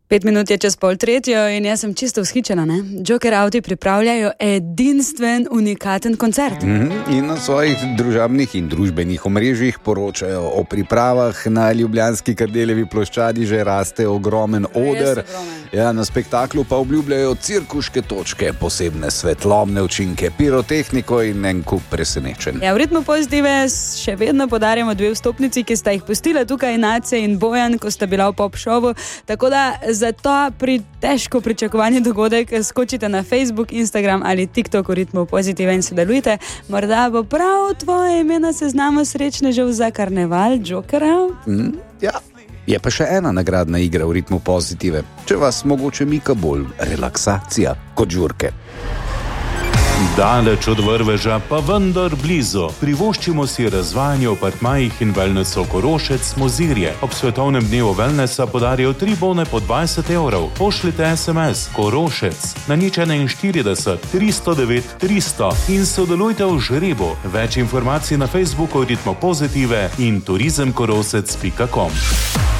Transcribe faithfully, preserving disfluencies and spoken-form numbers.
Pet minut je čez pol tretjo in jaz sem čisto vzhičena, ne? Joker Auti pripravljajo edinstven, unikaten koncert. Mm-hmm. In na svojih družabnih in družbenih omrežjih poročajo o pripravah. Na ljubljanski Kardeljevi ploščadi že raste ogromen oder. Ja, na spektaklu pa obljubljajo cirkuške točke, posebne svetlobne učinke, pirotehniko in en kup presenečenj. Ja, v Ritmu Pozitive še vedno podarjamo dve vstopnici, ki sta jih pustila tukaj Nace in Bojan, ko sta bila v pop šovu. Tako da za to pri težko pričakovanje dogodek skočite na Facebook, Instagram ali TikTok v Ritmu Pozitive in sodelujte. Morda bo prav tvoje ime na seznamu srečnežev za karneval Jokera. Mm, ja, je pa še ena nagradna igra v Ritmu Pozitive. Če vas mogoče mika bolj relaksacija kot žurke. Daleč od vrveža, pa vendar blizu. Privoščimo si razvajanje v apartmajih in wellnessu Korošec Mozirje. Ob svetovnem dnevu wellnessa podarijo tri bone po dvajset evrov. Pošljite es em es Korošec na nič enainštirideset tristo devet tristo in sodelujte v žrebu. Več informacij na Facebooku Ritmo Pozitive in turizem korosec pika com.